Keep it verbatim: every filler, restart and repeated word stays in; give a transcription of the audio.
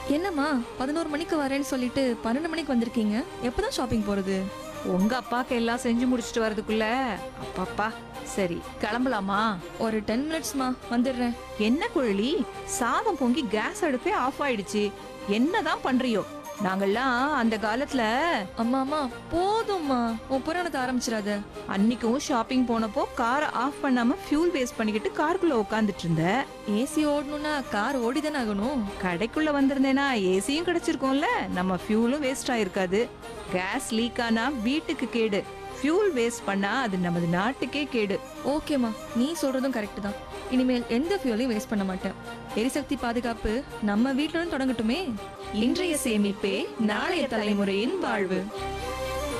என்னம்மா பதினோரு மணிக்கு வரேன்னு சொல்லிட்டு பன்னெண்டு மணிக்கு வந்திருக்கீங்க? எப்பதான் ஷாப்பிங் போறது? உங்க அப்பாக்கு எல்லாம் செஞ்சு முடிச்சிட்டு வரதுக்குள்ள அப்பாப்பா. சரி கிளம்பலாமா? ஒரு டென் மினிட்ஸ்மா, வந்துடுறேன். என்ன குழலி, சாதம் பொங்கி கேஸ் அடுப்பே ஆஃப் ஆயிடுச்சு. என்னதான் பண்றியோ? நாங்கெல்லாம் அந்த காலத்துல அம்மா அம்மா போதும்மா, உன் புராணத்தை ஆரம்பிச்சிடாத. அன்னைக்கும் ஷாப்பிங் போனப்போ காரை ஆஃப் பண்ணாம ஃபியூல் வேஸ்ட் பண்ணிக்கிட்டு காருக்குள்ள உட்காந்துட்டு இருந்த. ஏசி ஓடணும்னா கார் ஓடிதானே ஆகணும். கடைக்குள்ள வந்திருந்தேனா ஏசியும் கிடைச்சிருக்கோம்ல, நம்ம ஃபியூலும் வேஸ்ட் ஆயிருக்காது. கேஸ் லீக் ஆனா வீட்டுக்கு கேடு, ஃபியூல் வேஸ்ட் பண்ணா அது நமது நாட்டுக்கே கேடு. ஓகேம்மா, நீ சொல்றதும் கரெக்ட் தான். இனிமேல் எந்த ஃபியூலையும் வேஸ்ட் பண்ண மாட்டேன். எரிசக்தி பாதுகாப்பு நம்ம வீட்டுல தொடங்கட்டுமே. இன்றைய சேமிப்பே நாளைய தலைமுறையின் வாழ்வு.